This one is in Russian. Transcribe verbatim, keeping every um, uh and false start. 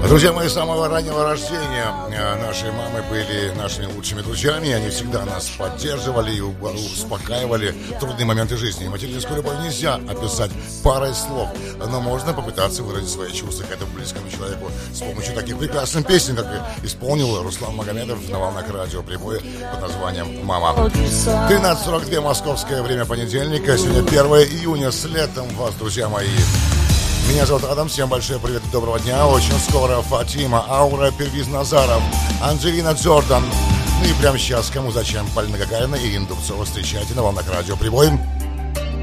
Друзья мои, с самого раннего рождения наши мамы были нашими лучшими друзьями. Они всегда нас поддерживали и успокаивали в трудные моменты жизни. Материнскую любовь нельзя описать парой слов, но можно попытаться выразить свои чувства к этому близкому человеку с помощью таких прекрасных песен, как исполнил Руслан Магомедов на волнах радио Прибоя под названием «Мама». тринадцать сорок два московское время понедельника. Сегодня первое июня. С летом вас, друзья мои. Меня зовут Адам, всем большой привет и доброго дня. Очень скоро Фатима, Аура, Первиз Назаров, Анджелина Джордан. Ну и прямо сейчас, кому зачем, Полина Гагарина и Ирина Дубцова. Встречайте на волнах радио Прибой.